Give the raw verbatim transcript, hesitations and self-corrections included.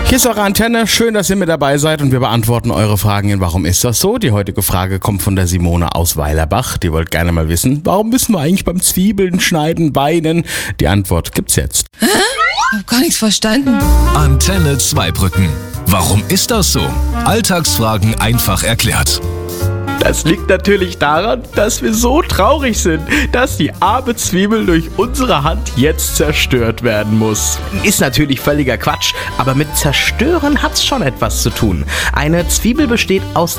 Hier ist eure Antenne, schön, dass ihr mit dabei seid und wir beantworten eure Fragen in Warum ist das so? Die heutige Frage kommt von der Simone aus Weilerbach. Die wollt gerne mal wissen, warum müssen wir eigentlich beim Zwiebeln schneiden weinen? Die Antwort gibt's jetzt. Hä? Ich hab gar nichts verstanden. Antenne Zweibrücken. Warum ist das so? Alltagsfragen einfach erklärt. Das liegt natürlich daran, dass wir so traurig sind, dass die arme Zwiebel durch unsere Hand jetzt zerstört werden muss. Ist natürlich völliger Quatsch, aber mit zerstören hat's schon etwas zu tun. Eine Zwiebel besteht aus